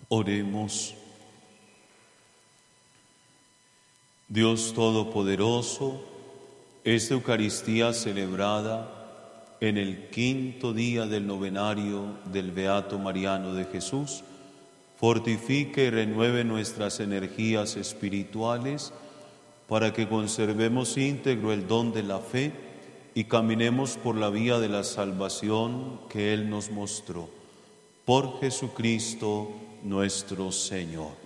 Oremos. Dios Todopoderoso, esta Eucaristía celebrada en el quinto día del novenario del Beato Mariano de Jesús, fortifique y renueve nuestras energías espirituales para que conservemos íntegro el don de la fe y caminemos por la vía de la salvación que Él nos mostró. Por Jesucristo nuestro Señor.